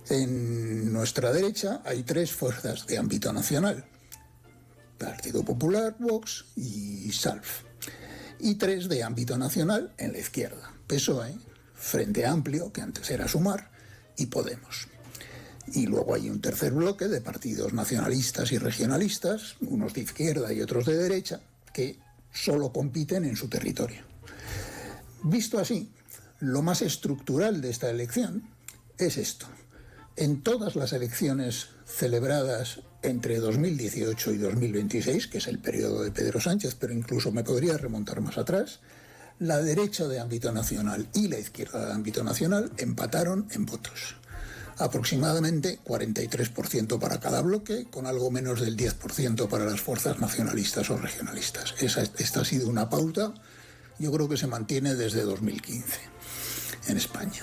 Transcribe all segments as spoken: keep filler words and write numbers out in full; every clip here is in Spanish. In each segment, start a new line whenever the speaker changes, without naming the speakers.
En nuestra derecha hay tres fuerzas de ámbito nacional: Partido Popular, Vox y Salv. Y tres de ámbito nacional en la izquierda: P S O E, Frente Amplio, que antes era Sumar, y Podemos. Y luego hay un tercer bloque de partidos nacionalistas y regionalistas, unos de izquierda y otros de derecha, que solo compiten en su territorio. Visto así, lo más estructural de esta elección es esto. En todas las elecciones celebradas entre dos mil dieciocho y dos mil veintiséis, que es el periodo de Pedro Sánchez, pero incluso me podría remontar más atrás, la derecha de ámbito nacional y la izquierda de ámbito nacional empataron en votos. Aproximadamente cuarenta y tres por ciento para cada bloque, con algo menos del diez por ciento para las fuerzas nacionalistas o regionalistas. Esa, esta ha sido una pauta, yo creo que se mantiene desde dos mil quince en España.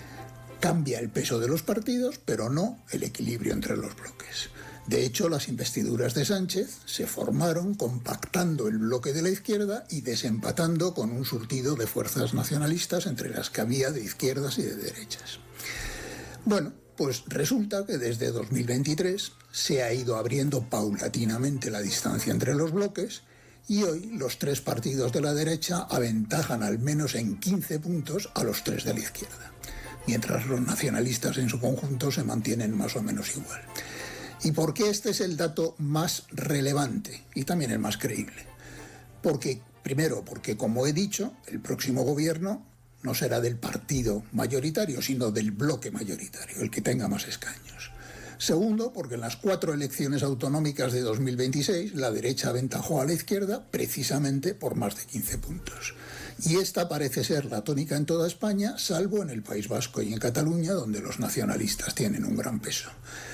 Cambia el peso de los partidos, pero no el equilibrio entre los bloques. De hecho, las investiduras de Sánchez se formaron compactando el bloque de la izquierda y desempatando con un surtido de fuerzas nacionalistas entre las que había de izquierdas y de derechas. Bueno, pues resulta que desde dos mil veintitrés se ha ido abriendo paulatinamente la distancia entre los bloques y hoy los tres partidos de la derecha aventajan al menos en quince puntos a los tres de la izquierda, mientras los nacionalistas en su conjunto se mantienen más o menos igual. ¿Y por qué este es el dato más relevante y también el más creíble? Porque, primero, porque como he dicho, el próximo gobierno no será del partido mayoritario, sino del bloque mayoritario, el que tenga más escaños. Segundo, porque en las cuatro elecciones autonómicas de dos mil veintiséis la derecha aventajó a la izquierda precisamente por más de quince puntos. Y esta parece ser la tónica en toda España, salvo en el País Vasco y en Cataluña, donde los nacionalistas tienen un gran peso.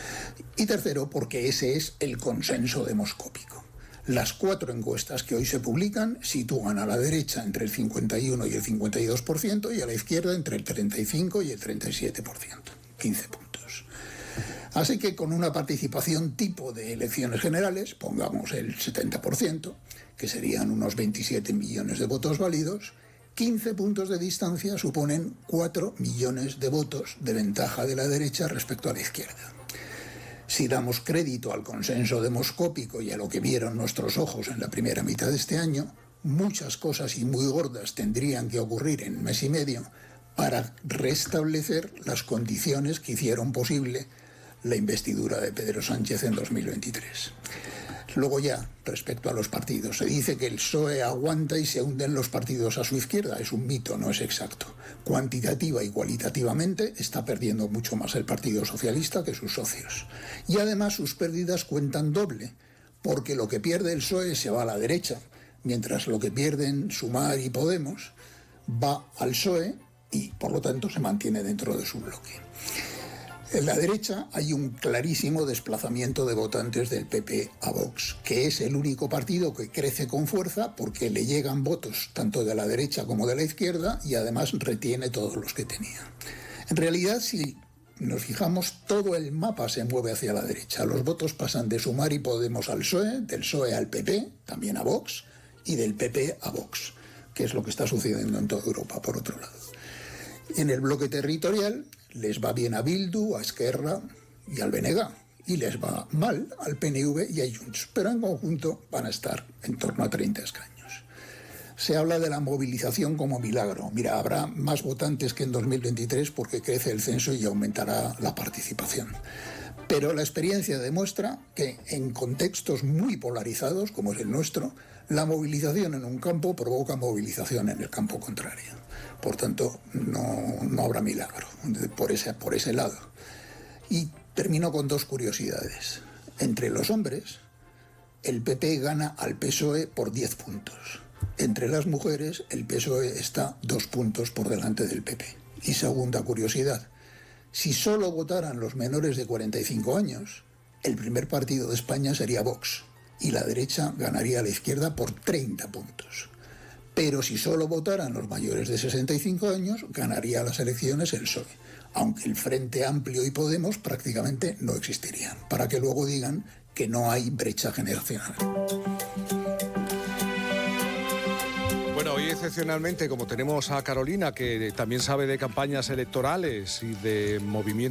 Y tercero, porque ese es el consenso demoscópico. Las cuatro encuestas que hoy se publican sitúan a la derecha entre el cincuenta y uno y el cincuenta y dos por ciento y a la izquierda entre el treinta y cinco y el treinta y siete por ciento, quince puntos. Así que con una participación tipo de elecciones generales, pongamos el setenta por ciento, que serían unos veintisiete millones de votos válidos, quince puntos de distancia suponen cuatro millones de votos de ventaja de la derecha respecto a la izquierda. Si damos crédito al consenso demoscópico y a lo que vieron nuestros ojos en la primera mitad de este año, muchas cosas y muy gordas tendrían que ocurrir en un mes y medio para restablecer las condiciones que hicieron posible la investidura de Pedro Sánchez en dos mil veintitrés. Luego ya, respecto a los partidos, se dice que el P S O E aguanta y se hunden los partidos a su izquierda. Es un mito, no es exacto. Cuantitativa y cualitativamente está perdiendo mucho más el Partido Socialista que sus socios. Y además sus pérdidas cuentan doble, porque lo que pierde el P S O E se va a la derecha, mientras lo que pierden Sumar y Podemos va al P S O E y, por lo tanto, se mantiene dentro de su bloque. En la derecha hay un clarísimo desplazamiento de votantes del P P a Vox, que es el único partido que crece con fuerza porque le llegan votos tanto de la derecha como de la izquierda y además retiene todos los que tenía. En realidad, si nos fijamos, todo el mapa se mueve hacia la derecha. Los votos pasan de Sumar y Podemos al P S O E, del P S O E al P P, también a Vox, y del P P a Vox, que es lo que está sucediendo en toda Europa, por otro lado. En el bloque territorial les va bien a Bildu, a Esquerra y al B N G, y les va mal al P N V y a Junts, pero en conjunto van a estar en torno a treinta escaños. Se habla de la movilización como milagro. Mira, habrá más votantes que en dos mil veintitrés porque crece el censo y aumentará la participación. Pero la experiencia demuestra que en contextos muy polarizados, como es el nuestro, la movilización en un campo provoca movilización en el campo contrario. Por tanto, no, no habrá milagro por ese, por ese lado. Y termino con dos curiosidades. Entre los hombres, el P P gana al P S O E por diez puntos. Entre las mujeres, el P S O E está dos puntos por delante del P P. Y segunda curiosidad, si solo votaran los menores de cuarenta y cinco años, el primer partido de España sería Vox y la derecha ganaría a la izquierda por treinta puntos. Pero si solo votaran los mayores de sesenta y cinco años, ganaría las elecciones el P S O E, aunque el Frente Amplio y Podemos prácticamente no existirían, para que luego digan que no hay brecha generacional.
Bueno, hoy excepcionalmente, como tenemos a Carolina, que también sabe de campañas electorales y de movimientos